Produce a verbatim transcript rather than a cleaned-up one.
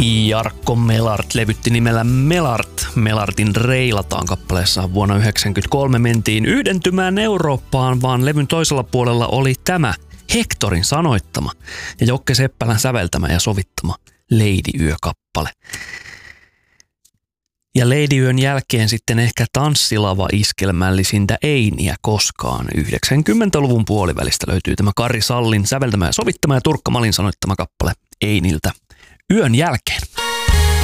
Jarkko Melart levytti nimellä Melart. Melartin Reilataan kappaleessa vuonna yhdeksänkymmentäkolme mentiin yhdentymään Eurooppaan, vaan levyn toisella puolella oli tämä Hectorin sanoittama ja Jokke Seppälän säveltämä ja sovittama Lady Yö-kappale. Ja Lady Yön jälkeen sitten ehkä tanssilava iskelmällisintä Einiä koskaan. yhdeksänkymmentäluvun puolivälistä löytyy tämä Kari Sallin säveltämä ja sovittama ja Turkka Malin sanoittama kappale Einiltä Yön jälkeen.